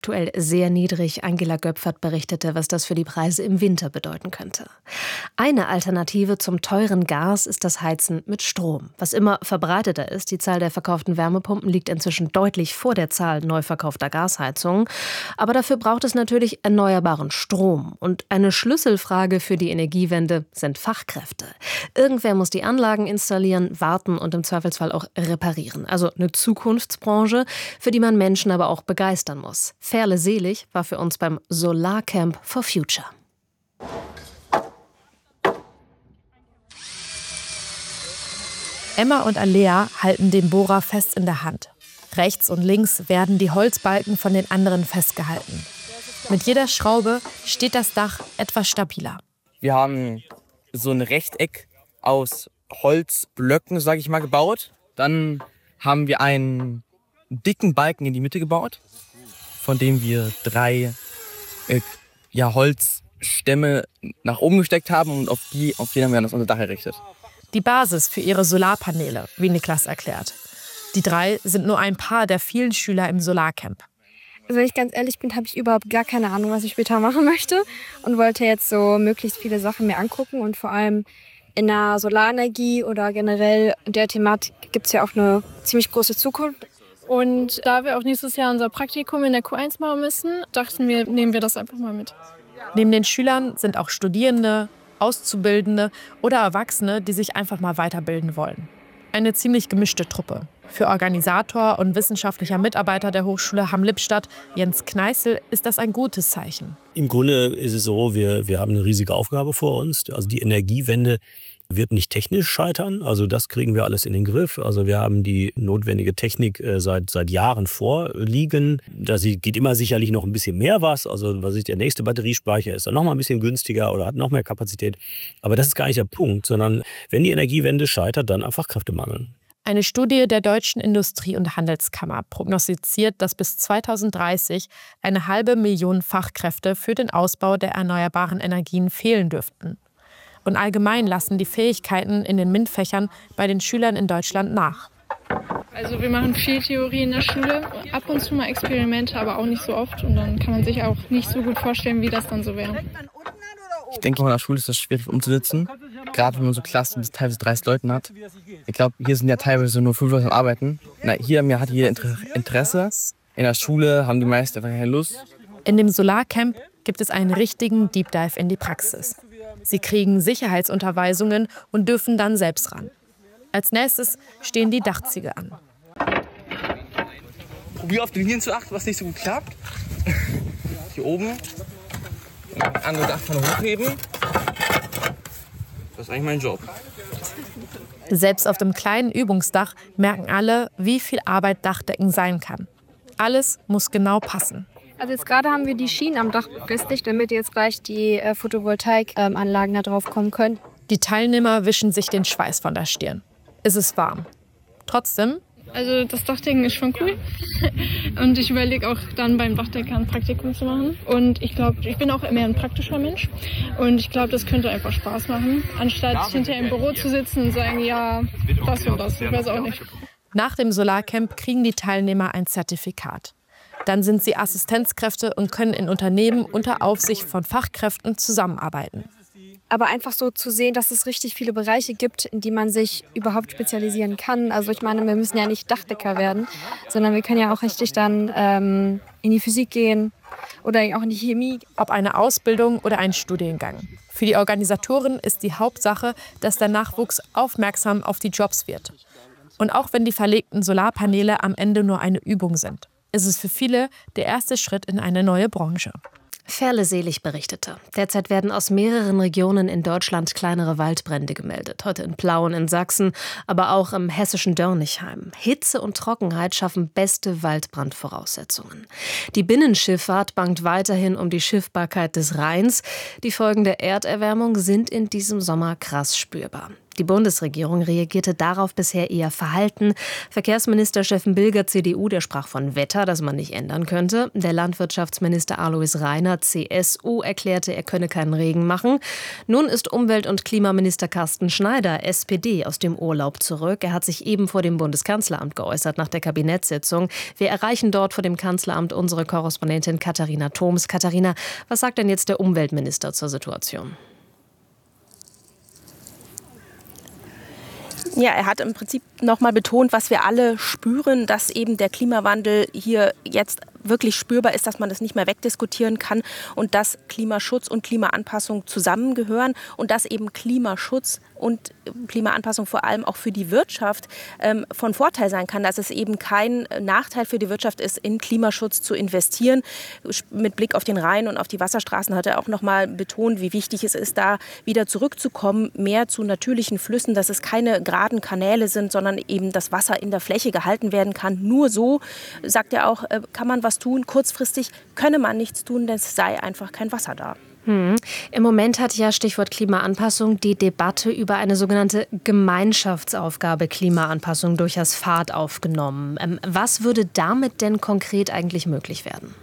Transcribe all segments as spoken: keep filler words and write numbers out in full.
aktuell sehr niedrig. Angela Göpfert berichtete, was das für die Preise im Winter bedeuten könnte. Eine Alternative zum teuren Gas ist das Heizen mit Strom, was immer verbreiteter ist. Die Zahl der verkauften Wärmepumpen liegt inzwischen deutlich vor der Zahl neu verkaufter Gasheizungen. Aber dafür braucht es natürlich erneuerbaren Strom. Und eine Schlüsselfrage für die Energiewende sind Fachkräfte. Irgendwer muss die Anlagen installieren, warten und im Zweifelsfall auch reparieren. Also eine Zukunftsbranche, für die man Menschen aber auch begeistern muss. Ferle Selig war für uns beim Solarcamp for Future. Emma und Alea halten den Bohrer fest in der Hand. Rechts und links werden die Holzbalken von den anderen festgehalten. Mit jeder Schraube steht das Dach etwas stabiler. Wir haben so ein Rechteck aus Holzblöcken, sage ich mal, gebaut. Dann haben wir einen dicken Balken in die Mitte gebaut, von dem wir drei äh, ja, Holzstämme nach oben gesteckt haben und auf die, auf die haben wir das unser Dach errichtet. Die Basis für ihre Solarpaneele, wie Niklas erklärt. Die drei sind nur ein paar der vielen Schüler im Solarcamp. Also wenn ich ganz ehrlich bin, habe ich überhaupt gar keine Ahnung, was ich später machen möchte und wollte jetzt so möglichst viele Sachen mir angucken und vor allem in der Solarenergie oder generell in der Thematik gibt es ja auch eine ziemlich große Zukunft. Und da wir auch nächstes Jahr unser Praktikum in der Q eins machen müssen, dachten wir, nehmen wir das einfach mal mit. Neben den Schülern sind auch Studierende, Auszubildende oder Erwachsene, die sich einfach mal weiterbilden wollen. Eine ziemlich gemischte Truppe. Für Organisator und wissenschaftlicher Mitarbeiter der Hochschule Hamm-Lippstadt, Jens Kneißl, ist das ein gutes Zeichen. Im Grunde ist es so, wir, wir haben eine riesige Aufgabe vor uns. Also die Energiewende wird nicht technisch scheitern. Also das kriegen wir alles in den Griff. Also wir haben die notwendige Technik äh, seit, seit Jahren vorliegen. Da geht immer sicherlich noch ein bisschen mehr was. Also was ist der nächste Batteriespeicher? Ist dann noch mal ein bisschen günstiger oder hat noch mehr Kapazität. Aber das ist gar nicht der Punkt, sondern wenn die Energiewende scheitert, dann einfach Kräftemangel. Eine Studie der Deutschen Industrie- und Handelskammer prognostiziert, dass bis zweitausenddreißig eine halbe Million Fachkräfte für den Ausbau der erneuerbaren Energien fehlen dürften. Und allgemein lassen die Fähigkeiten in den MINT-Fächern bei den Schülern in Deutschland nach. Also wir machen viel Theorie in der Schule, ab und zu mal Experimente, aber auch nicht so oft. Und dann kann man sich auch nicht so gut vorstellen, wie das dann so wäre. Ich denke, in der Schule ist das schwierig umzusetzen, gerade wenn man so Klassen bis teilweise dreißig Leuten hat. Ich glaube, hier sind ja teilweise nur fünf Leute am Arbeiten. Na, hier hat jeder Interesse. In der Schule haben die meisten einfach keine Lust. In dem Solarcamp gibt es einen richtigen Deep Dive in die Praxis. Sie kriegen Sicherheitsunterweisungen und dürfen dann selbst ran. Als nächstes stehen die Dachziegel an. Probier auf die Linien zu achten, was nicht so gut klappt. Hier oben. Andere Dachpfanne hochheben. Das ist eigentlich mein Job. Selbst auf dem kleinen Übungsdach merken alle, wie viel Arbeit Dachdecken sein kann. Alles muss genau passen. Also jetzt gerade haben wir die Schienen am Dach befestigt, damit jetzt gleich die äh, Photovoltaikanlagen da drauf kommen können. Die Teilnehmer wischen sich den Schweiß von der Stirn. Es ist warm. Trotzdem. Also das Dachdecken ist schon cool. Und ich überlege auch dann beim Dachdecker ein Praktikum zu machen. Und ich glaube, ich bin auch mehr ein praktischer Mensch. Und ich glaube, das könnte einfach Spaß machen, anstatt hinterher im Büro zu sitzen und sagen, ja, das und das. Ich weiß auch nicht. Nach dem Solarcamp kriegen die Teilnehmer ein Zertifikat. Dann sind sie Assistenzkräfte und können in Unternehmen unter Aufsicht von Fachkräften zusammenarbeiten. Aber einfach so zu sehen, dass es richtig viele Bereiche gibt, in die man sich überhaupt spezialisieren kann. Also ich meine, wir müssen ja nicht Dachdecker werden, sondern wir können ja auch richtig dann ähm, in die Physik gehen oder auch in die Chemie. Ob eine Ausbildung oder ein Studiengang. Für die Organisatoren ist die Hauptsache, dass der Nachwuchs aufmerksam auf die Jobs wird. Und auch wenn die verlegten Solarpaneele am Ende nur eine Übung sind, ist es für viele der erste Schritt in eine neue Branche. Ferle Selig berichtete. Derzeit werden aus mehreren Regionen in Deutschland kleinere Waldbrände gemeldet. Heute in Plauen in Sachsen, aber auch im hessischen Dörnigheim. Hitze und Trockenheit schaffen beste Waldbrandvoraussetzungen. Die Binnenschifffahrt bangt weiterhin um die Schiffbarkeit des Rheins. Die Folgen der Erderwärmung sind in diesem Sommer krass spürbar. Die Bundesregierung reagierte darauf bisher eher verhalten. Verkehrsminister Steffen Bilger, C D U, der sprach von Wetter, das man nicht ändern könnte. Der Landwirtschaftsminister Alois Rainer, C S U, erklärte, er könne keinen Regen machen. Nun ist Umwelt- und Klimaminister Carsten Schneider, S P D, aus dem Urlaub zurück. Er hat sich eben vor dem Bundeskanzleramt geäußert nach der Kabinettssitzung. Wir erreichen dort vor dem Kanzleramt unsere Korrespondentin Katharina Thoms. Katharina, was sagt denn jetzt der Umweltminister zur Situation? Ja, er hat im Prinzip nochmal betont, was wir alle spüren, dass eben der Klimawandel hier jetzt wirklich spürbar ist, dass man das nicht mehr wegdiskutieren kann und dass Klimaschutz und Klimaanpassung zusammengehören und dass eben Klimaschutz und Klimaanpassung vor allem auch für die Wirtschaft ähm, von Vorteil sein kann, dass es eben kein Nachteil für die Wirtschaft ist, in Klimaschutz zu investieren. Mit Blick auf den Rhein und auf die Wasserstraßen hat er auch noch mal betont, wie wichtig es ist, da wieder zurückzukommen, mehr zu natürlichen Flüssen, dass es keine geraden Kanäle sind, sondern eben das Wasser in der Fläche gehalten werden kann. Nur so, sagt er auch, äh, kann man was tun. Kurzfristig könne man nichts tun, denn es sei einfach kein Wasser da. Hm. Im Moment hat ja, Stichwort Klimaanpassung, die Debatte über eine sogenannte Gemeinschaftsaufgabe Klimaanpassung durchaus Fahrt aufgenommen. Ähm, was würde damit denn konkret eigentlich möglich werden?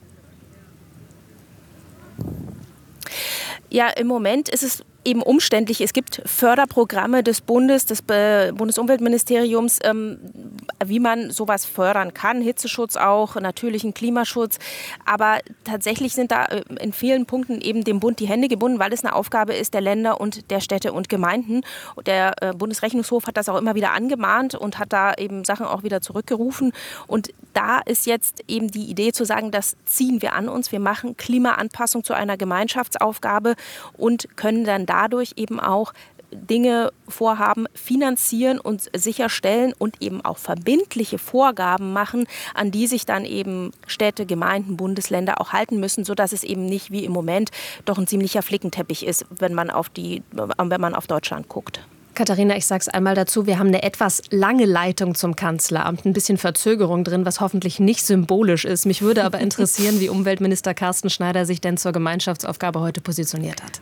Ja, im Moment ist es eben umständlich. Es gibt Förderprogramme des Bundes, des Bundesumweltministeriums, ähm, wie man sowas fördern kann. Hitzeschutz auch, natürlichen Klimaschutz. Aber tatsächlich sind da in vielen Punkten eben dem Bund die Hände gebunden, weil es eine Aufgabe ist der Länder und der Städte und Gemeinden. Der äh, Bundesrechnungshof hat das auch immer wieder angemahnt und hat da eben Sachen auch wieder zurückgerufen. Und da ist jetzt eben die Idee zu sagen, das ziehen wir an uns. Wir machen Klimaanpassung zu einer Gemeinschaftsaufgabe und können dann dadurch eben auch Dinge, Vorhaben finanzieren und sicherstellen und eben auch verbindliche Vorgaben machen, an die sich dann eben Städte, Gemeinden, Bundesländer auch halten müssen, sodass es eben nicht wie im Moment doch ein ziemlicher Flickenteppich ist, wenn man auf die, wenn man auf Deutschland guckt. Katharina, ich sage es einmal dazu, wir haben eine etwas lange Leitung zum Kanzleramt, ein bisschen Verzögerung drin, was hoffentlich nicht symbolisch ist. Mich würde aber interessieren, wie Umweltminister Carsten Schneider sich denn zur Gemeinschaftsaufgabe heute positioniert hat.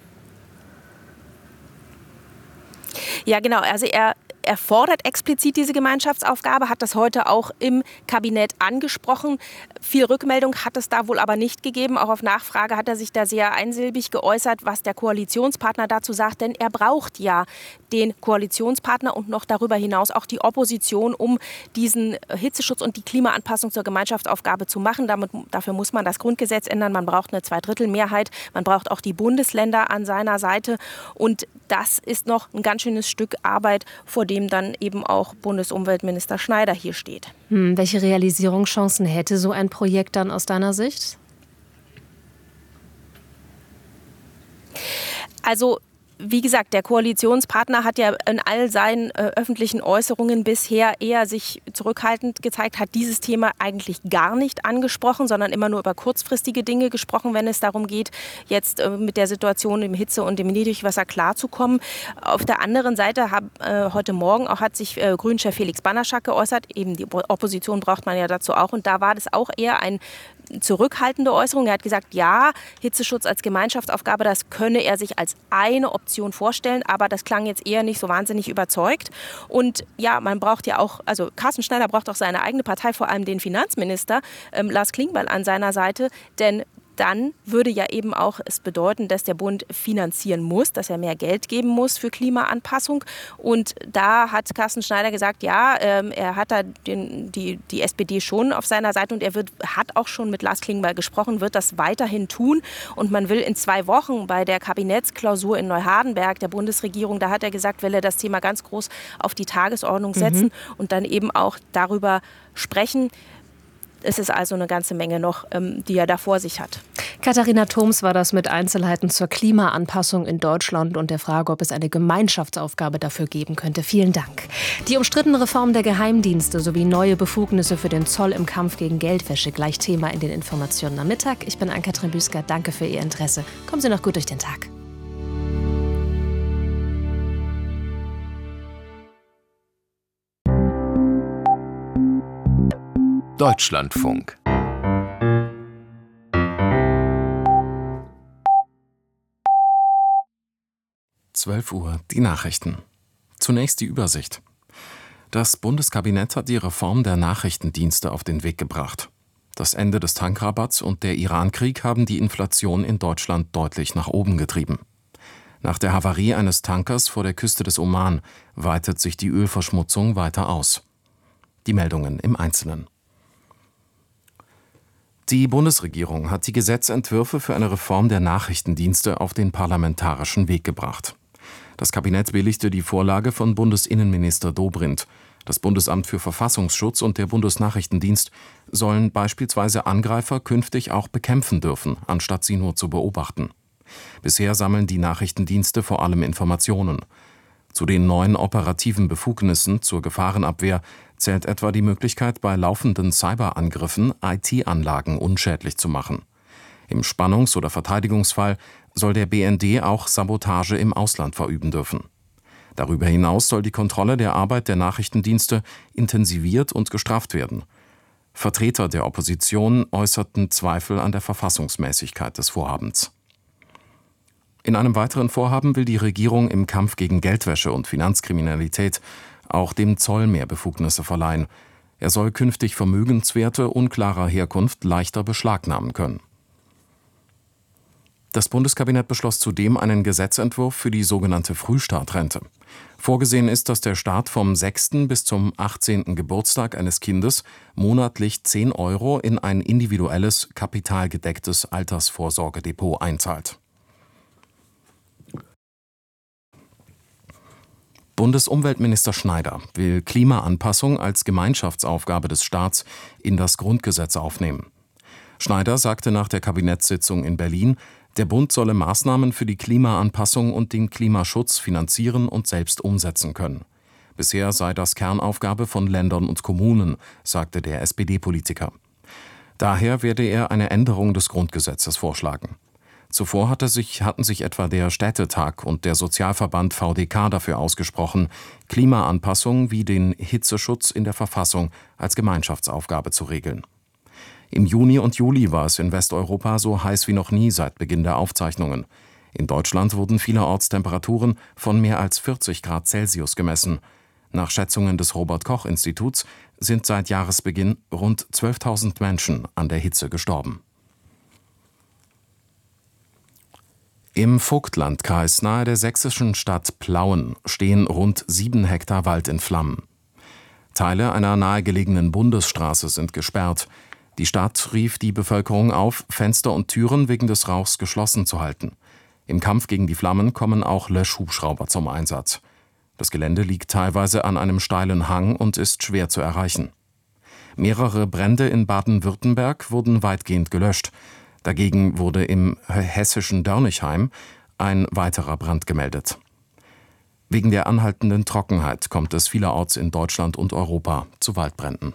Ja, genau. Also er, er fordert explizit diese Gemeinschaftsaufgabe, hat das heute auch im Kabinett angesprochen. Viel Rückmeldung hat es da wohl aber nicht gegeben. Auch auf Nachfrage hat er sich da sehr einsilbig geäußert, was der Koalitionspartner dazu sagt. Denn er braucht ja den Koalitionspartner und noch darüber hinaus auch die Opposition, um diesen Hitzeschutz und die Klimaanpassung zur Gemeinschaftsaufgabe zu machen. Damit, dafür muss man das Grundgesetz ändern. Man braucht eine Zweidrittelmehrheit. Man braucht auch die Bundesländer an seiner Seite. Und das ist noch ein ganz schönes Stück Arbeit, vor dem dann eben auch Bundesumweltminister Schneider hier steht. Hm, welche Realisierungschancen hätte so ein Projekt dann aus deiner Sicht? Also wie gesagt, der Koalitionspartner hat ja in all seinen äh, öffentlichen Äußerungen bisher eher sich zurückhaltend gezeigt, hat dieses Thema eigentlich gar nicht angesprochen, sondern immer nur über kurzfristige Dinge gesprochen, wenn es darum geht, jetzt äh, mit der Situation im Hitze- und im Niedrigwasser klarzukommen. Auf der anderen Seite hab, äh, heute Morgen auch hat sich äh, Grünchef Felix Banaschak geäußert. Eben die Opposition braucht man ja dazu auch. Und da war das auch eher ein zurückhaltende Äußerung. Er hat gesagt, ja, Hitzeschutz als Gemeinschaftsaufgabe, das könne er sich als eine Option vorstellen, aber das klang jetzt eher nicht so wahnsinnig überzeugt. Und ja, man braucht ja auch, also Carsten Schneider braucht auch seine eigene Partei, vor allem den Finanzminister ähm, Lars Klingbeil an seiner Seite, denn dann würde ja eben auch es bedeuten, dass der Bund finanzieren muss, dass er mehr Geld geben muss für Klimaanpassung. Und da hat Carsten Schneider gesagt, ja, ähm, er hat da den, die, die S P D schon auf seiner Seite und er wird, hat auch schon mit Lars Klingbeil gesprochen, wird das weiterhin tun. Und man will in zwei Wochen bei der Kabinettsklausur in Neuhardenberg der Bundesregierung, da hat er gesagt, will er das Thema ganz groß auf die Tagesordnung setzen mhm. und dann eben auch darüber sprechen. Es ist also eine ganze Menge noch, die er da vor sich hat. Katharina Thoms war das mit Einzelheiten zur Klimaanpassung in Deutschland und der Frage, ob es eine Gemeinschaftsaufgabe dafür geben könnte. Vielen Dank. Die umstrittene Reform der Geheimdienste sowie neue Befugnisse für den Zoll im Kampf gegen Geldwäsche gleich Thema in den Informationen am Mittag. Ich bin Ann-Kathrin Büsker. Danke für Ihr Interesse. Kommen Sie noch gut durch den Tag. Deutschlandfunk. zwölf Uhr die Nachrichten. Zunächst die Übersicht. Das Bundeskabinett hat die Reform der Nachrichtendienste auf den Weg gebracht. Das Ende des Tankrabatts und der Irankrieg haben die Inflation in Deutschland deutlich nach oben getrieben. Nach der Havarie eines Tankers vor der Küste des Oman weitet sich die Ölverschmutzung weiter aus. Die Meldungen im Einzelnen. Die Bundesregierung hat die Gesetzentwürfe für eine Reform der Nachrichtendienste auf den parlamentarischen Weg gebracht. Das Kabinett billigte die Vorlage von Bundesinnenminister Dobrindt. Das Bundesamt für Verfassungsschutz und der Bundesnachrichtendienst sollen beispielsweise Angreifer künftig auch bekämpfen dürfen, anstatt sie nur zu beobachten. Bisher sammeln die Nachrichtendienste vor allem Informationen. Zu den neuen operativen Befugnissen zur Gefahrenabwehr zählt etwa die Möglichkeit, bei laufenden Cyberangriffen I T-Anlagen unschädlich zu machen. Im Spannungs- oder Verteidigungsfall soll der B N D auch Sabotage im Ausland verüben dürfen. Darüber hinaus soll die Kontrolle der Arbeit der Nachrichtendienste intensiviert und gestrafft werden. Vertreter der Opposition äußerten Zweifel an der Verfassungsmäßigkeit des Vorhabens. In einem weiteren Vorhaben will die Regierung im Kampf gegen Geldwäsche und Finanzkriminalität auch dem Zoll mehr Befugnisse verleihen. Er soll künftig Vermögenswerte unklarer Herkunft leichter beschlagnahmen können. Das Bundeskabinett beschloss zudem einen Gesetzentwurf für die sogenannte Frühstartrente. Vorgesehen ist, dass der Staat vom sechsten bis zum achtzehnten Geburtstag eines Kindes monatlich zehn Euro in ein individuelles, kapitalgedecktes Altersvorsorgedepot einzahlt. Bundesumweltminister Schneider will Klimaanpassung als Gemeinschaftsaufgabe des Staats in das Grundgesetz aufnehmen. Schneider sagte nach der Kabinettssitzung in Berlin, der Bund solle Maßnahmen für die Klimaanpassung und den Klimaschutz finanzieren und selbst umsetzen können. Bisher sei das Kernaufgabe von Ländern und Kommunen, sagte der S P D-Politiker. Daher werde er eine Änderung des Grundgesetzes vorschlagen. Zuvor hatte sich, hatten sich etwa der Städtetag und der Sozialverband V D K dafür ausgesprochen, Klimaanpassung wie den Hitzeschutz in der Verfassung als Gemeinschaftsaufgabe zu regeln. Im Juni und Juli war es in Westeuropa so heiß wie noch nie seit Beginn der Aufzeichnungen. In Deutschland wurden vielerorts Temperaturen von mehr als vierzig Grad Celsius gemessen. Nach Schätzungen des Robert-Koch-Instituts sind seit Jahresbeginn rund zwölftausend Menschen an der Hitze gestorben. Im Vogtlandkreis nahe der sächsischen Stadt Plauen stehen rund sieben Hektar Wald in Flammen. Teile einer nahegelegenen Bundesstraße sind gesperrt. Die Stadt rief die Bevölkerung auf, Fenster und Türen wegen des Rauchs geschlossen zu halten. Im Kampf gegen die Flammen kommen auch Löschhubschrauber zum Einsatz. Das Gelände liegt teilweise an einem steilen Hang und ist schwer zu erreichen. Mehrere Brände in Baden-Württemberg wurden weitgehend gelöscht. Dagegen wurde im hessischen Dörnigheim ein weiterer Brand gemeldet. Wegen der anhaltenden Trockenheit kommt es vielerorts in Deutschland und Europa zu Waldbränden.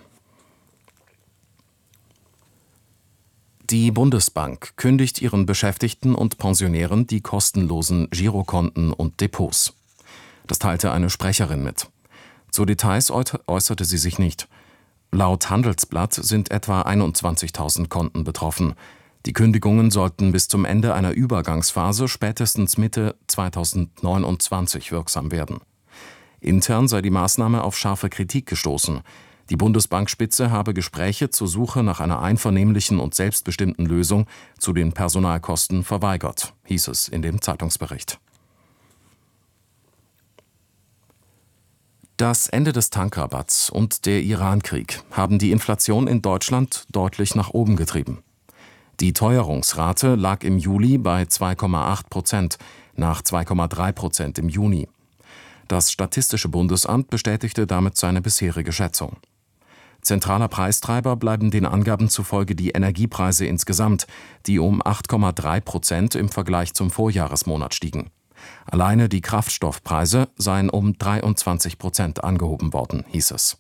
Die Bundesbank kündigt ihren Beschäftigten und Pensionären die kostenlosen Girokonten und Depots. Das teilte eine Sprecherin mit. Zu Details äußerte sie sich nicht. Laut Handelsblatt sind etwa einundzwanzigtausend Konten betroffen. Die Kündigungen sollten bis zum Ende einer Übergangsphase spätestens Mitte zweitausendneunundzwanzig wirksam werden. Intern sei die Maßnahme auf scharfe Kritik gestoßen. Die Bundesbankspitze habe Gespräche zur Suche nach einer einvernehmlichen und selbstbestimmten Lösung zu den Personalkosten verweigert, hieß es in dem Zeitungsbericht. Das Ende des Tankrabatts und der Irankrieg haben die Inflation in Deutschland deutlich nach oben getrieben. Die Teuerungsrate lag im Juli bei zwei Komma acht Prozent, nach zwei Komma drei Prozent im Juni. Das Statistische Bundesamt bestätigte damit seine bisherige Schätzung. Zentraler Preistreiber bleiben den Angaben zufolge die Energiepreise insgesamt, die um acht Komma drei Prozent im Vergleich zum Vorjahresmonat stiegen. Alleine die Kraftstoffpreise seien um dreiundzwanzig Prozent angehoben worden, hieß es.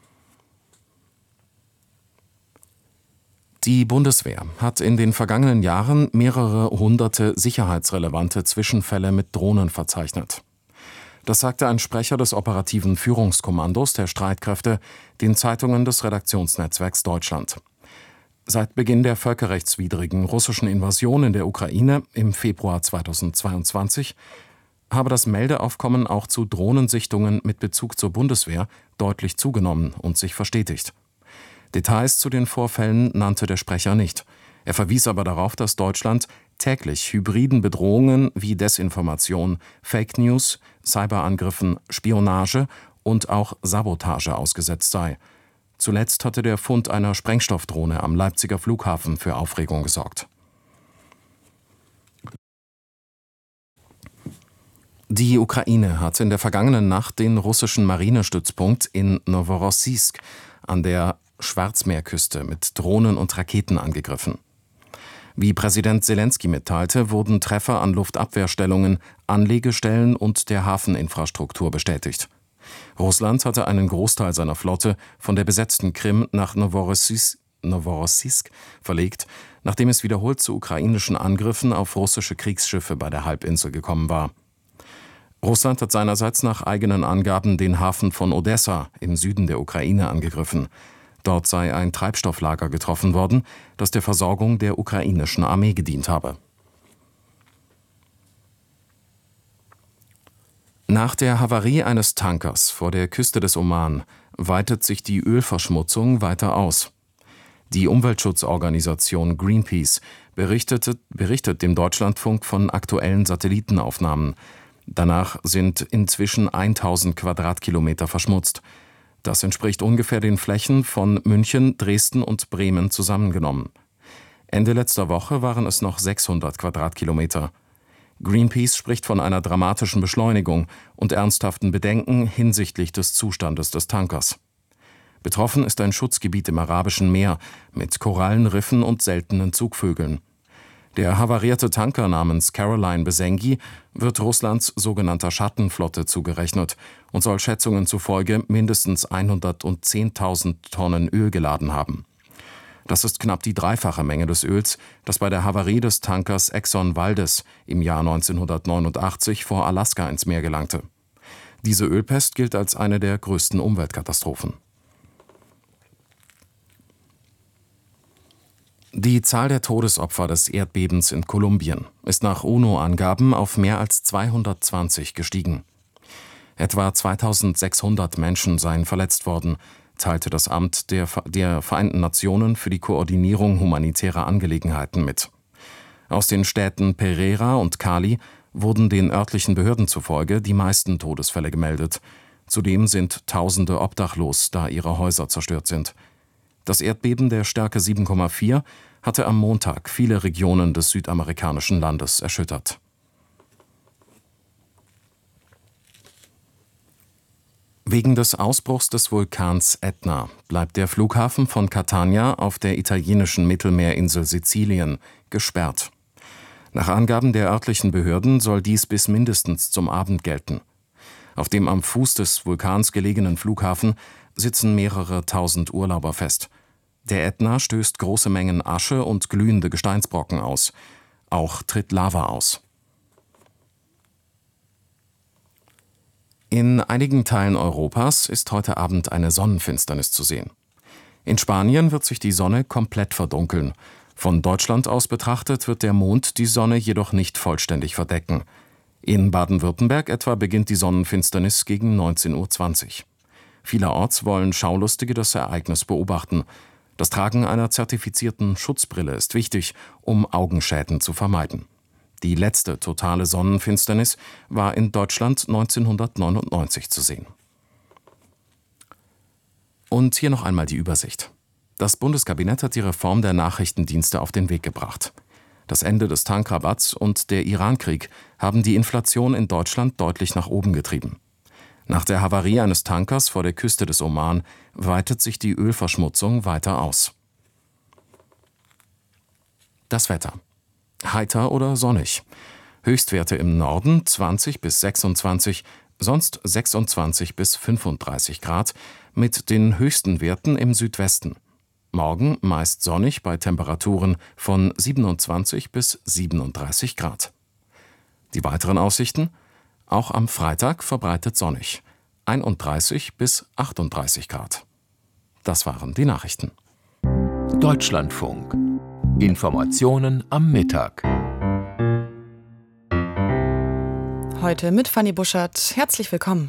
Die Bundeswehr hat in den vergangenen Jahren mehrere hunderte sicherheitsrelevante Zwischenfälle mit Drohnen verzeichnet. Das sagte ein Sprecher des operativen Führungskommandos der Streitkräfte den Zeitungen des Redaktionsnetzwerks Deutschland. Seit Beginn der völkerrechtswidrigen russischen Invasion in der Ukraine im Februar zweitausendzweiundzwanzig habe das Meldeaufkommen auch zu Drohnensichtungen mit Bezug zur Bundeswehr deutlich zugenommen und sich verstetigt. Details zu den Vorfällen nannte der Sprecher nicht. Er verwies aber darauf, dass Deutschland täglich hybriden Bedrohungen wie Desinformation, Fake News, Cyberangriffen, Spionage und auch Sabotage ausgesetzt sei. Zuletzt hatte der Fund einer Sprengstoffdrohne am Leipziger Flughafen für Aufregung gesorgt. Die Ukraine hat in der vergangenen Nacht den russischen Marinestützpunkt in Noworossiysk an der Schwarzmeerküste mit Drohnen und Raketen angegriffen. Wie Präsident Selenskyj mitteilte, wurden Treffer an Luftabwehrstellungen, Anlegestellen und der Hafeninfrastruktur bestätigt. Russland hatte einen Großteil seiner Flotte von der besetzten Krim nach Noworossiysk, Noworossiysk verlegt, nachdem es wiederholt zu ukrainischen Angriffen auf russische Kriegsschiffe bei der Halbinsel gekommen war. Russland hat seinerseits nach eigenen Angaben den Hafen von Odessa im Süden der Ukraine angegriffen. Dort sei ein Treibstofflager getroffen worden, das der Versorgung der ukrainischen Armee gedient habe. Nach der Havarie eines Tankers vor der Küste des Oman weitet sich die Ölverschmutzung weiter aus. Die Umweltschutzorganisation Greenpeace berichtete, berichtet dem Deutschlandfunk von aktuellen Satellitenaufnahmen. Danach sind inzwischen tausend Quadratkilometer verschmutzt. Das entspricht ungefähr den Flächen von München, Dresden und Bremen zusammengenommen. Ende letzter Woche waren es noch sechshundert Quadratkilometer. Greenpeace spricht von einer dramatischen Beschleunigung und ernsthaften Bedenken hinsichtlich des Zustandes des Tankers. Betroffen ist ein Schutzgebiet im Arabischen Meer mit Korallenriffen und seltenen Zugvögeln. Der havarierte Tanker namens Caroline Besengi wird Russlands sogenannter Schattenflotte zugerechnet und soll Schätzungen zufolge mindestens hundertzehntausend Tonnen Öl geladen haben. Das ist knapp die dreifache Menge des Öls, das bei der Havarie des Tankers Exxon Valdez im Jahr neunzehnhundertneunundachtzig vor Alaska ins Meer gelangte. Diese Ölpest gilt als eine der größten Umweltkatastrophen. Die Zahl der Todesopfer des Erdbebens in Kolumbien ist nach UNO-Angaben auf mehr als zweihundertzwanzig gestiegen. Etwa zweitausendsechshundert Menschen seien verletzt worden, teilte das Amt der, der Vereinten Nationen für die Koordinierung humanitärer Angelegenheiten mit. Aus den Städten Pereira und Cali wurden den örtlichen Behörden zufolge die meisten Todesfälle gemeldet. Zudem sind Tausende obdachlos, da ihre Häuser zerstört sind. Das Erdbeben der Stärke sieben Komma vier hatte am Montag viele Regionen des südamerikanischen Landes erschüttert. Wegen des Ausbruchs des Vulkans Ätna bleibt der Flughafen von Catania auf der italienischen Mittelmeerinsel Sizilien gesperrt. Nach Angaben der örtlichen Behörden soll dies bis mindestens zum Abend gelten. Auf dem am Fuß des Vulkans gelegenen Flughafen sitzen mehrere tausend Urlauber fest. Der Ätna stößt große Mengen Asche und glühende Gesteinsbrocken aus. Auch tritt Lava aus. In einigen Teilen Europas ist heute Abend eine Sonnenfinsternis zu sehen. In Spanien wird sich die Sonne komplett verdunkeln. Von Deutschland aus betrachtet wird der Mond die Sonne jedoch nicht vollständig verdecken. In Baden-Württemberg etwa beginnt die Sonnenfinsternis gegen neunzehn Uhr zwanzig. Vielerorts wollen Schaulustige das Ereignis beobachten. Das Tragen einer zertifizierten Schutzbrille ist wichtig, um Augenschäden zu vermeiden. Die letzte totale Sonnenfinsternis war in Deutschland neunzehnhundertneunundneunzig zu sehen. Und hier noch einmal die Übersicht. Das Bundeskabinett hat die Reform der Nachrichtendienste auf den Weg gebracht. Das Ende des Tankrabatts und der Irankrieg haben die Inflation in Deutschland deutlich nach oben getrieben. Nach der Havarie eines Tankers vor der Küste des Oman weitet sich die Ölverschmutzung weiter aus. Das Wetter. Heiter oder sonnig. Höchstwerte im Norden zwanzig bis sechsundzwanzig, sonst sechsundzwanzig bis fünfunddreißig Grad, mit den höchsten Werten im Südwesten. Morgen meist sonnig bei Temperaturen von siebenundzwanzig bis siebenunddreißig Grad. Die weiteren Aussichten? Auch am Freitag verbreitet sonnig. einunddreißig bis achtunddreißig Grad. Das waren die Nachrichten. Deutschlandfunk. Informationen am Mittag. heute mit Fanny Buschert. Herzlich willkommen.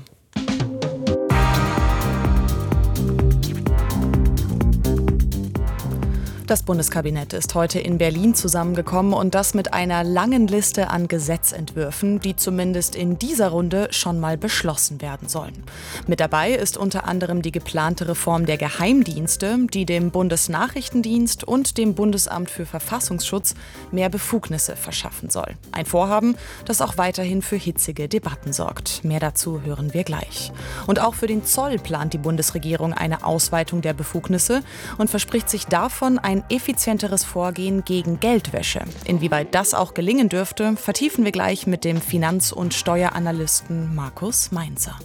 Das Bundeskabinett ist heute in Berlin zusammengekommen und das mit einer langen Liste an Gesetzentwürfen, die zumindest in dieser Runde schon mal beschlossen werden sollen. Mit dabei ist unter anderem die geplante Reform der Geheimdienste, die dem Bundesnachrichtendienst und dem Bundesamt für Verfassungsschutz mehr Befugnisse verschaffen soll. Ein Vorhaben, das auch weiterhin für hitzige Debatten sorgt. Mehr dazu hören wir gleich. Und auch für den Zoll plant die Bundesregierung eine Ausweitung der Befugnisse und verspricht sich davon ein ein effizienteres Vorgehen gegen Geldwäsche. Inwieweit das auch gelingen dürfte, vertiefen wir gleich mit dem Finanz- und Steueranalysten Markus Mainzer.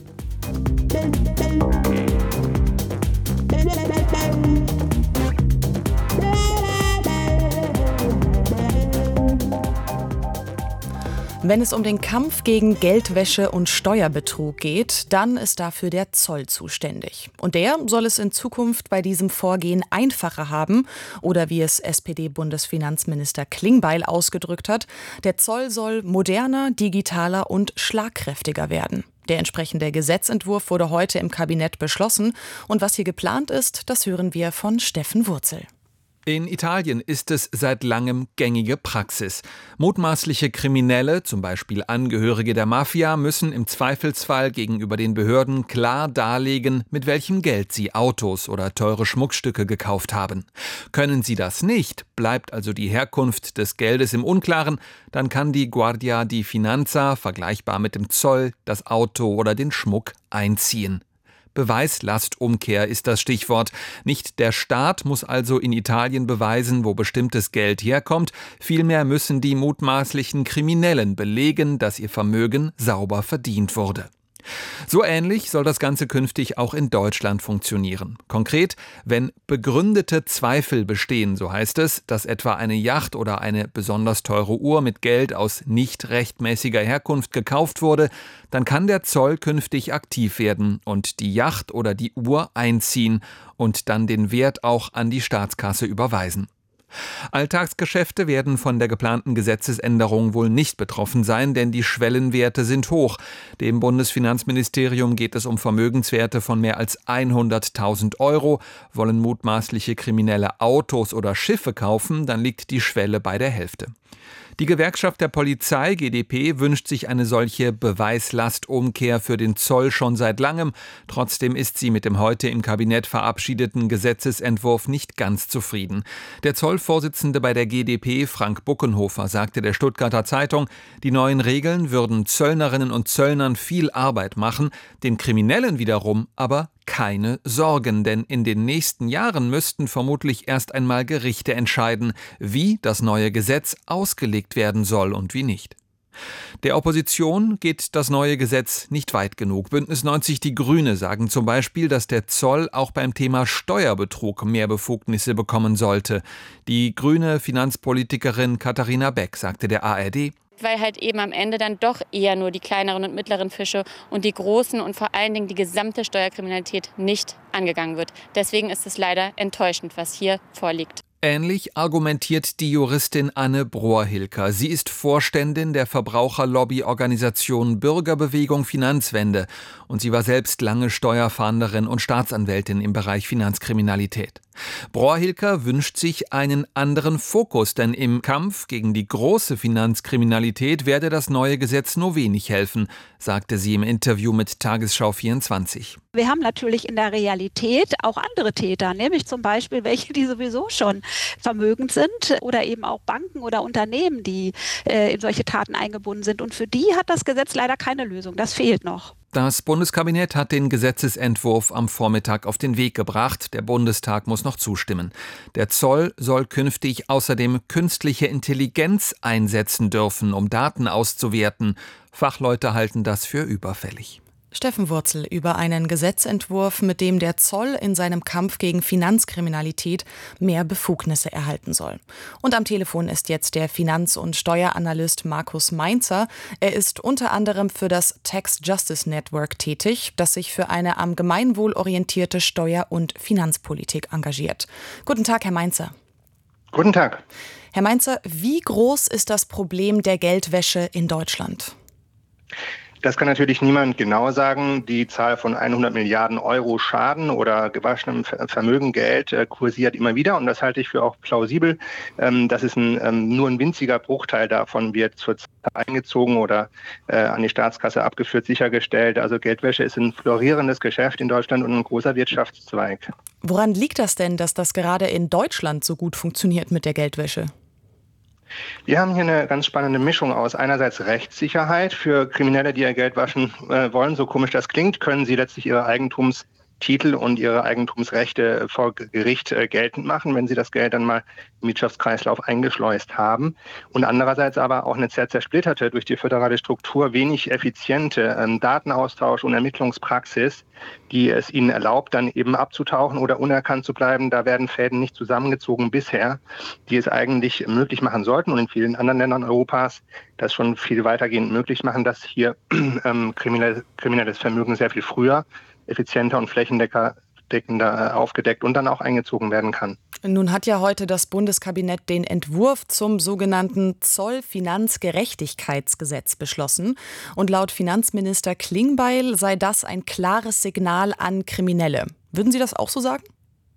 Wenn es um den Kampf gegen Geldwäsche und Steuerbetrug geht, dann ist dafür der Zoll zuständig. Und der soll es in Zukunft bei diesem Vorgehen einfacher haben. Oder wie es S P D-Bundesfinanzminister Klingbeil ausgedrückt hat, der Zoll soll moderner, digitaler und schlagkräftiger werden. Der entsprechende Gesetzentwurf wurde heute im Kabinett beschlossen. Und was hier geplant ist, das hören wir von Steffen Wurzel. In Italien ist es seit langem gängige Praxis. Mutmaßliche Kriminelle, zum Beispiel Angehörige der Mafia, müssen im Zweifelsfall gegenüber den Behörden klar darlegen, mit welchem Geld sie Autos oder teure Schmuckstücke gekauft haben. Können sie das nicht, bleibt also die Herkunft des Geldes im Unklaren, dann kann die Guardia di Finanza, vergleichbar mit dem Zoll, das Auto oder den Schmuck einziehen. Beweislastumkehr ist das Stichwort. Nicht der Staat muss also in Italien beweisen, wo bestimmtes Geld herkommt, vielmehr müssen die mutmaßlichen Kriminellen belegen, dass ihr Vermögen sauber verdient wurde. So ähnlich soll das Ganze künftig auch in Deutschland funktionieren. Konkret, wenn begründete Zweifel bestehen, so heißt es, dass etwa eine Yacht oder eine besonders teure Uhr mit Geld aus nicht rechtmäßiger Herkunft gekauft wurde, dann kann der Zoll künftig aktiv werden und die Yacht oder die Uhr einziehen und dann den Wert auch an die Staatskasse überweisen. Alltagsgeschäfte werden von der geplanten Gesetzesänderung wohl nicht betroffen sein, denn die Schwellenwerte sind hoch. Dem Bundesfinanzministerium geht es um Vermögenswerte von mehr als hunderttausend Euro. Wollen mutmaßliche Kriminelle Autos oder Schiffe kaufen, dann liegt die Schwelle bei der Hälfte. Die Gewerkschaft der Polizei, G d P, wünscht sich eine solche Beweislastumkehr für den Zoll schon seit langem. Trotzdem ist sie mit dem heute im Kabinett verabschiedeten Gesetzesentwurf nicht ganz zufrieden. Der Zollvorsitzende bei der G d P, Frank Buckenhofer, sagte der Stuttgarter Zeitung, die neuen Regeln würden Zöllnerinnen und Zöllnern viel Arbeit machen, den Kriminellen wiederum aber keine Sorgen, denn in den nächsten Jahren müssten vermutlich erst einmal Gerichte entscheiden, wie das neue Gesetz ausgelegt werden soll und wie nicht. Der Opposition geht das neue Gesetz nicht weit genug. Bündnis neunzig Die Grüne sagen zum Beispiel, dass der Zoll auch beim Thema Steuerbetrug mehr Befugnisse bekommen sollte. Die grüne Finanzpolitikerin Katharina Beck sagte der A R D: Weil halt eben am Ende dann doch eher nur die kleineren und mittleren Fische und die großen und vor allen Dingen die gesamte Steuerkriminalität nicht angegangen wird. Deswegen ist es leider enttäuschend, was hier vorliegt. Ähnlich argumentiert die Juristin Anne Brohr-Hilker. Sie ist Vorständin der Verbraucherlobbyorganisation Bürgerbewegung Finanzwende und sie war selbst lange Steuerfahnderin und Staatsanwältin im Bereich Finanzkriminalität. Brohr-Hilker wünscht sich einen anderen Fokus, denn im Kampf gegen die große Finanzkriminalität werde das neue Gesetz nur wenig helfen, sagte sie im Interview mit Tagesschau vierundzwanzig. Wir haben natürlich in der Realität auch andere Täter, nämlich zum Beispiel welche, die sowieso schon vermögend sind oder eben auch Banken oder Unternehmen, die äh, in solche Taten eingebunden sind. Und für die hat das Gesetz leider keine Lösung. Das fehlt noch. Das Bundeskabinett hat den Gesetzesentwurf am Vormittag auf den Weg gebracht. Der Bundestag muss noch zustimmen. Der Zoll soll künftig außerdem künstliche Intelligenz einsetzen dürfen, um Daten auszuwerten. Fachleute halten das für überfällig. Steffen Wurzel über einen Gesetzentwurf, mit dem der Zoll in seinem Kampf gegen Finanzkriminalität mehr Befugnisse erhalten soll. Und am Telefon ist jetzt der Finanz- und Steueranalyst Markus Mainzer. Er ist unter anderem für das Tax Justice Network tätig, das sich für eine am Gemeinwohl orientierte Steuer- und Finanzpolitik engagiert. Guten Tag, Herr Mainzer. Guten Tag. Herr Mainzer, wie groß ist das Problem der Geldwäsche in Deutschland? Das kann natürlich niemand genau sagen. Die Zahl von hundert Milliarden Euro Schaden oder gewaschenem Vermögen, Geld, äh, kursiert immer wieder. Und das halte ich für auch plausibel. Ähm, das ist ein, ähm, nur ein winziger Bruchteil davon wird zurzeit eingezogen oder äh, an die Staatskasse abgeführt, sichergestellt. Also Geldwäsche ist ein florierendes Geschäft in Deutschland und ein großer Wirtschaftszweig. Woran liegt das denn, dass das gerade in Deutschland so gut funktioniert mit der Geldwäsche? Wir haben hier eine ganz spannende Mischung aus einerseits Rechtssicherheit für Kriminelle, die ihr Geld waschen äh, wollen. So komisch das klingt, können sie letztlich ihre Eigentumstitel und ihre Eigentumsrechte vor Gericht äh, geltend machen, wenn sie das Geld dann mal im Wirtschaftskreislauf eingeschleust haben. Und andererseits aber auch eine sehr zersplitterte, durch die föderale Struktur wenig effiziente ähm, Datenaustausch und Ermittlungspraxis, die es ihnen erlaubt, dann eben abzutauchen oder unerkannt zu bleiben. Da werden Fäden nicht zusammengezogen bisher, die es eigentlich möglich machen sollten und in vielen anderen Ländern Europas das schon viel weitergehend möglich machen, dass hier ähm, kriminelles, kriminelles Vermögen sehr viel früher, effizienter und flächendeckender aufgedeckt und dann auch eingezogen werden kann. Nun hat ja heute das Bundeskabinett den Entwurf zum sogenannten Zollfinanzgerechtigkeitsgesetz beschlossen. Und laut Finanzminister Klingbeil sei das ein klares Signal an Kriminelle. Würden Sie das auch so sagen?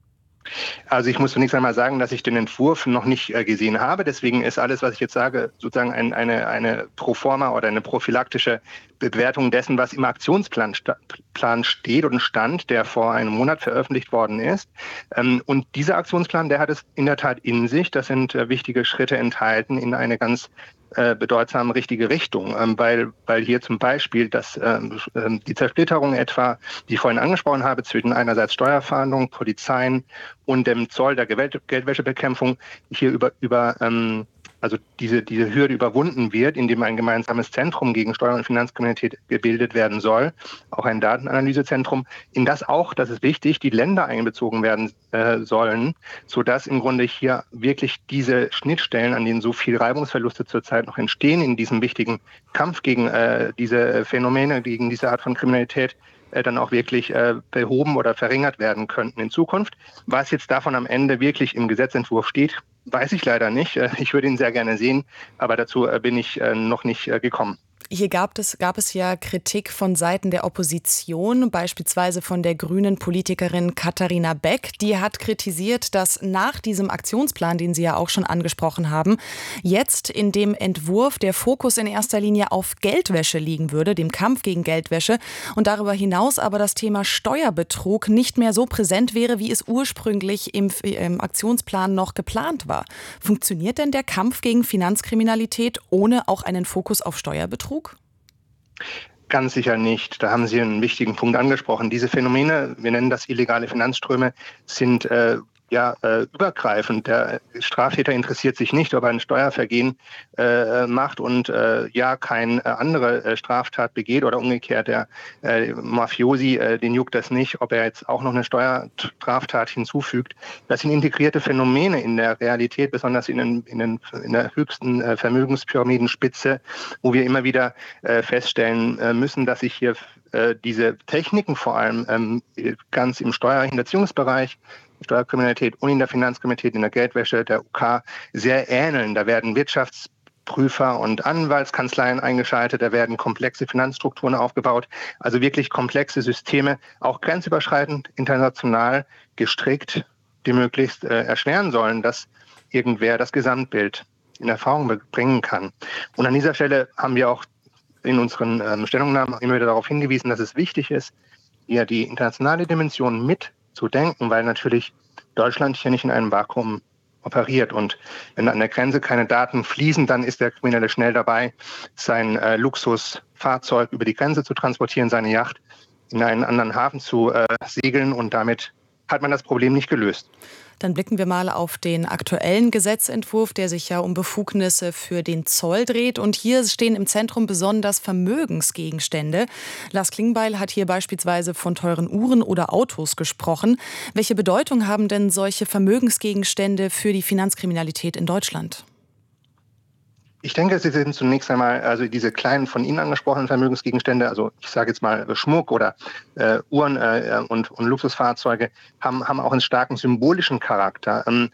Also ich muss zunächst einmal sagen, dass ich den Entwurf noch nicht äh, gesehen habe. Deswegen ist alles, was ich jetzt sage, sozusagen ein, eine, eine Proforma oder eine prophylaktische Bewertung dessen, was im Aktionsplan sta- Plan steht und stand, der vor einem Monat veröffentlicht worden ist. Ähm, und dieser Aktionsplan, der hat es in der Tat in sich. Das sind äh, wichtige Schritte enthalten in eine ganz äh, bedeutsam richtige Richtung, ähm, weil, weil hier zum Beispiel das, ähm, die Zersplitterung etwa, die ich vorhin angesprochen habe, zwischen einerseits Steuerfahndung, Polizeien und dem Zoll der Geldwäschebekämpfung hier über, über ähm, also diese, diese Hürde überwunden wird, indem ein gemeinsames Zentrum gegen Steuer- und Finanzkriminalität gebildet werden soll, auch ein Datenanalysezentrum, in das auch, das ist wichtig, die Länder einbezogen werden äh, sollen, sodass im Grunde hier wirklich diese Schnittstellen, an denen so viel Reibungsverluste zurzeit noch entstehen, in diesem wichtigen Kampf gegen äh, diese Phänomene, gegen diese Art von Kriminalität, äh, dann auch wirklich äh, behoben oder verringert werden könnten in Zukunft. Was jetzt davon am Ende wirklich im Gesetzentwurf steht, weiß ich leider nicht. Ich würde ihn sehr gerne sehen, aber dazu bin ich noch nicht gekommen. Hier gab es, gab es ja Kritik von Seiten der Opposition, beispielsweise von der grünen Politikerin Katharina Beck. Die hat kritisiert, dass nach diesem Aktionsplan, den Sie ja auch schon angesprochen haben, jetzt in dem Entwurf der Fokus in erster Linie auf Geldwäsche liegen würde, dem Kampf gegen Geldwäsche, und darüber hinaus aber das Thema Steuerbetrug nicht mehr so präsent wäre, wie es ursprünglich im, im Aktionsplan noch geplant war. Funktioniert denn der Kampf gegen Finanzkriminalität ohne auch einen Fokus auf Steuerbetrug? Ganz sicher nicht. Da haben Sie einen wichtigen Punkt angesprochen. Diese Phänomene, wir nennen das illegale Finanzströme, sind äh, ja äh, übergreifend. Der Straftäter interessiert sich nicht, ob er ein Steuervergehen äh, macht und äh, ja keine äh, andere äh, Straftat begeht oder umgekehrt. Der äh, Mafiosi, äh, den juckt das nicht, ob er jetzt auch noch eine Steuerstraftat hinzufügt. Das sind integrierte Phänomene in der Realität, besonders in, den, in, den, in der höchsten äh, Vermögenspyramidenspitze, wo wir immer wieder äh, feststellen äh, müssen, dass sich hier äh, diese Techniken vor allem ähm, ganz im Steuerhinterziehungsbereich, Steuerkriminalität und in der Finanzkriminalität, in der Geldwäsche, der U K sehr ähneln. Da werden Wirtschaftsprüfer und Anwaltskanzleien eingeschaltet, da werden komplexe Finanzstrukturen aufgebaut, also wirklich komplexe Systeme, auch grenzüberschreitend, international gestrickt, die möglichst äh, erschweren sollen, dass irgendwer das Gesamtbild in Erfahrung bringen kann. Und an dieser Stelle haben wir auch in unseren ähm, Stellungnahmen immer wieder darauf hingewiesen, dass es wichtig ist, hier die internationale Dimension mit zu denken, weil natürlich Deutschland hier nicht in einem Vakuum operiert. Und wenn an der Grenze keine Daten fließen, dann ist der Kriminelle schnell dabei, sein äh, Luxusfahrzeug über die Grenze zu transportieren, seine Yacht in einen anderen Hafen zu äh, segeln, und damit hat man das Problem nicht gelöst. Dann blicken wir mal auf den aktuellen Gesetzentwurf, der sich ja um Befugnisse für den Zoll dreht. Und hier stehen im Zentrum besonders Vermögensgegenstände. Lars Klingbeil hat hier beispielsweise von teuren Uhren oder Autos gesprochen. Welche Bedeutung haben denn solche Vermögensgegenstände für die Finanzkriminalität in Deutschland? Ich denke, sie sind zunächst einmal, also diese kleinen von Ihnen angesprochenen Vermögensgegenstände, also ich sage jetzt mal Schmuck oder äh, Uhren äh, und, und Luxusfahrzeuge, haben, haben auch einen starken symbolischen Charakter. Ähm,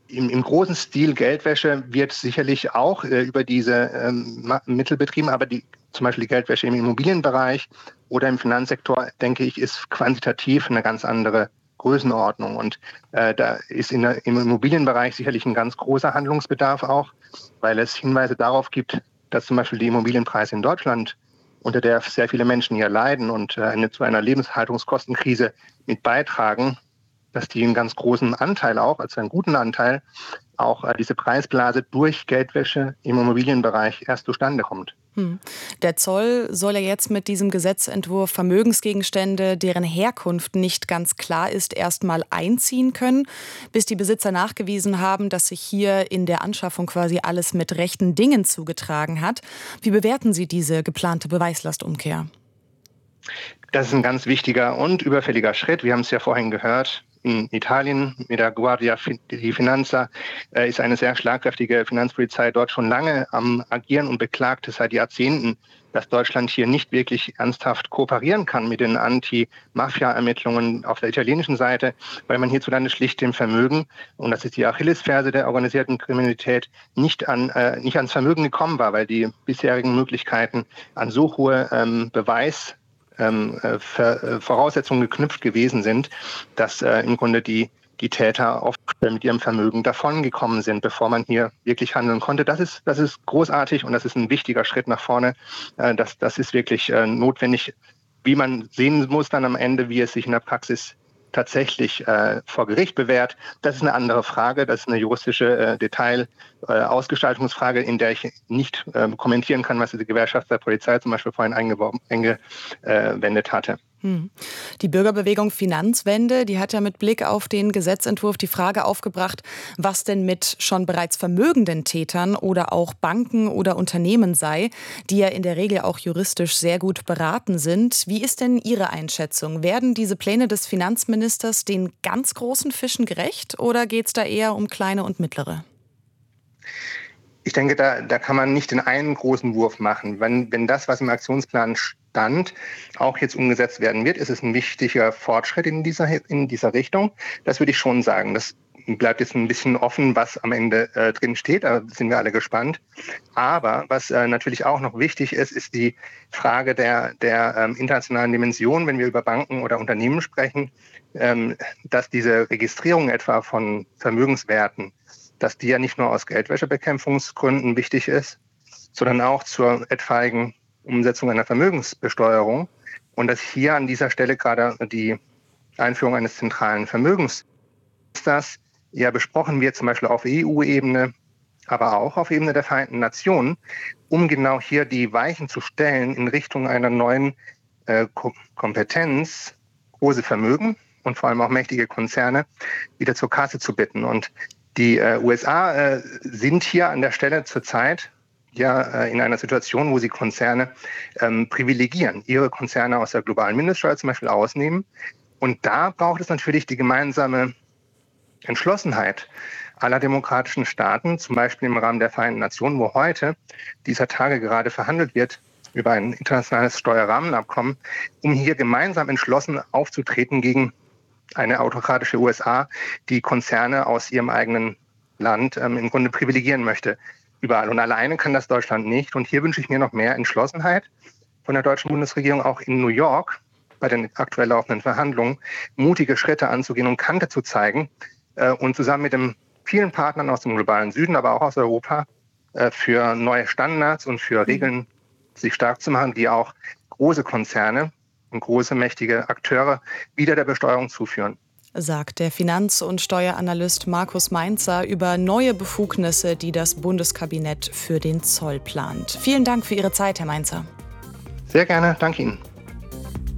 im, im großen Stil Geldwäsche wird sicherlich auch äh, über diese ähm, Mittel betrieben, aber die, zum Beispiel die Geldwäsche im Immobilienbereich oder im Finanzsektor, denke ich, ist quantitativ eine ganz andere Größenordnung. Und äh, da ist in der, im Immobilienbereich sicherlich ein ganz großer Handlungsbedarf auch, weil es Hinweise darauf gibt, dass zum Beispiel die Immobilienpreise in Deutschland, unter der sehr viele Menschen hier leiden und äh, eine, zu einer Lebenshaltungskostenkrise mit beitragen, dass die einen ganz großen Anteil auch, also einen guten Anteil, auch äh, diese Preisblase durch Geldwäsche im Immobilienbereich erst zustande kommt. Hm. Der Zoll soll ja jetzt mit diesem Gesetzentwurf Vermögensgegenstände, deren Herkunft nicht ganz klar ist, erstmal einziehen können, bis die Besitzer nachgewiesen haben, dass sich hier in der Anschaffung quasi alles mit rechten Dingen zugetragen hat. Wie bewerten Sie diese geplante Beweislastumkehr? Das ist ein ganz wichtiger und überfälliger Schritt. Wir haben es ja vorhin gehört. In Italien mit der Guardia di Finanza äh, ist eine sehr schlagkräftige Finanzpolizei dort schon lange am Agieren und beklagt seit Jahrzehnten, dass Deutschland hier nicht wirklich ernsthaft kooperieren kann mit den Anti-Mafia-Ermittlungen auf der italienischen Seite, weil man hierzulande schlicht dem Vermögen, und das ist die Achillesferse der organisierten Kriminalität, nicht, an, äh, nicht ans Vermögen gekommen war, weil die bisherigen Möglichkeiten an so hohe ähm, Beweis Ähm, äh, Voraussetzungen geknüpft gewesen sind, dass äh, im Grunde die, die Täter oft mit ihrem Vermögen davongekommen sind, bevor man hier wirklich handeln konnte. Das ist, das ist großartig und das ist ein wichtiger Schritt nach vorne. Äh, das, das ist wirklich äh, notwendig, wie man sehen muss dann am Ende, wie es sich in der Praxis tatsächlich äh, vor Gericht bewährt. Das ist eine andere Frage. Das ist eine juristische äh, Detail-Ausgestaltungsfrage, äh, in der ich nicht äh, kommentieren kann, was die Gewerkschaft der Polizei zum Beispiel vorhin eingewendet hatte. Hm. Die Bürgerbewegung Finanzwende, die hat ja mit Blick auf den Gesetzentwurf die Frage aufgebracht, was denn mit schon bereits vermögenden Tätern oder auch Banken oder Unternehmen sei, die ja in der Regel auch juristisch sehr gut beraten sind. Wie ist denn Ihre Einschätzung? Werden diese Pläne des Finanzministers den ganz großen Fischen gerecht oder geht es da eher um kleine und mittlere? Ich denke, da, da kann man nicht den einen großen Wurf machen. Wenn, wenn das, was im Aktionsplan stand, auch jetzt umgesetzt werden wird, ist es ein wichtiger Fortschritt in dieser, in dieser Richtung. Das würde ich schon sagen. Das bleibt jetzt ein bisschen offen, was am Ende äh, drin steht. Da sind wir alle gespannt. Aber was äh, natürlich auch noch wichtig ist, ist die Frage der, der ähm, internationalen Dimension, wenn wir über Banken oder Unternehmen sprechen, ähm, dass diese Registrierung etwa von Vermögenswerten, dass die ja nicht nur aus Geldwäschebekämpfungsgründen wichtig ist, sondern auch zur etwaigen Umsetzung einer Vermögensbesteuerung. Und dass hier an dieser Stelle gerade die Einführung eines zentralen Vermögensregisters ja besprochen wird, zum Beispiel auf E U-Ebene, aber auch auf Ebene der Vereinten Nationen, um genau hier die Weichen zu stellen in Richtung einer neuen äh, Kompetenz, große Vermögen und vor allem auch mächtige Konzerne wieder zur Kasse zu bitten. Und die äh, U S A äh, sind hier an der Stelle zurzeit ja äh, in einer Situation, wo sie Konzerne ähm, privilegieren, ihre Konzerne aus der globalen Mindeststeuer zum Beispiel ausnehmen. Und da braucht es natürlich die gemeinsame Entschlossenheit aller demokratischen Staaten, zum Beispiel im Rahmen der Vereinten Nationen, wo heute dieser Tage gerade verhandelt wird über ein internationales Steuerrahmenabkommen, um hier gemeinsam entschlossen aufzutreten gegen eine autokratische U S A, die Konzerne aus ihrem eigenen Land ähm, im Grunde privilegieren möchte. Überall. Und alleine kann das Deutschland nicht. Und hier wünsche ich mir noch mehr Entschlossenheit von der deutschen Bundesregierung, auch in New York bei den aktuell laufenden Verhandlungen, mutige Schritte anzugehen und Kante zu zeigen äh, und zusammen mit den vielen Partnern aus dem globalen Süden, aber auch aus Europa, äh, für neue Standards und für Regeln sich stark zu machen, die auch große Konzerne und große, mächtige Akteure wieder der Besteuerung zuführen. Sagt der Finanz- und Steueranalyst Markus Mainzer über neue Befugnisse, die das Bundeskabinett für den Zoll plant. Vielen Dank für Ihre Zeit, Herr Mainzer. Sehr gerne, danke Ihnen.